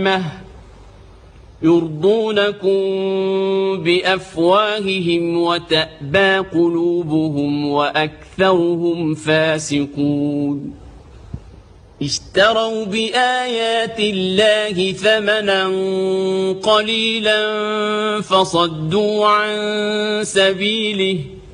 النعمة يرضونكم بأفواههم وتأبى قلوبهم وأكثرهم فاسقون اشتروا بآيات الله ثمنا قليلا فصدوا عن سبيله